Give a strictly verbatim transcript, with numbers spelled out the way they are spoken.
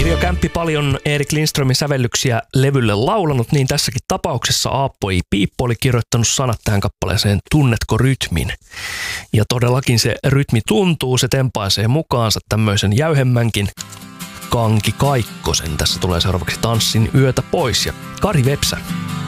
Irjo Kämppi paljon Erik Lindströmin sävellyksiä levylle laulanut, niin tässäkin tapauksessa Aappo I. Piippo oli kirjoittanut sanat tähän kappaleeseen Tunnetko rytmin? Ja todellakin se rytmi tuntuu, se tempaisee mukaansa tämmöisen jäyhemmänkin Kanki Kaikkosen. Tässä tulee seuraavaksi Tanssin yötä pois ja Kari Vepsä.